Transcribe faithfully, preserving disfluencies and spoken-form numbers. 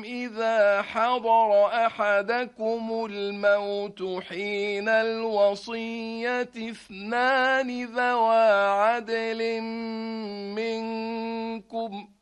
إذا حضر أحدكم الموت حين الوصية اثنان ذوى عدل منكم